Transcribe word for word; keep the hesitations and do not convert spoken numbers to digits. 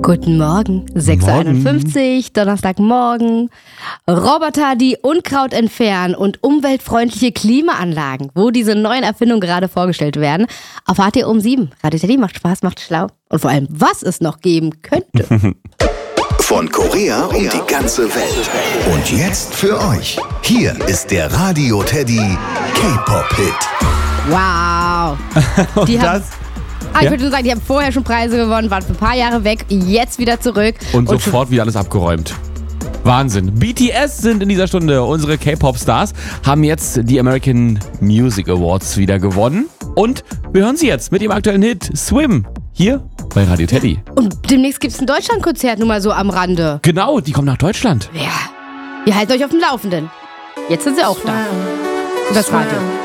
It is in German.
Guten Morgen, sechs Uhr einundfünfzig, Donnerstagmorgen. Roboter, die Unkraut entfernen und umweltfreundliche Klimaanlagen, wo diese neuen Erfindungen gerade vorgestellt werden, erfahrt ihr um sieben. Radio Teddy macht Spaß, macht schlau. Und vor allem, was es noch geben könnte. Von Korea um die ganze Welt. Und jetzt für euch. Hier ist der Radio Teddy K-Pop-Hit. Wow. Die Und haben, das? ah, ich Ja? würde nur sagen, die haben vorher schon Preise gewonnen, waren für ein paar Jahre weg, jetzt wieder zurück. Und schon- sofort wieder alles abgeräumt. Wahnsinn. B T S sind in dieser Stunde unsere K-Pop-Stars, haben jetzt die American Music Awards wieder gewonnen. Und wir hören sie jetzt mit dem aktuellen Hit Swim hier bei Radio Teddy. Und demnächst gibt es ein Deutschlandkonzert, nur mal so am Rande. Genau, die kommen nach Deutschland. Ja, ihr haltet euch auf dem Laufenden. Jetzt sind sie auch da. Das Radio.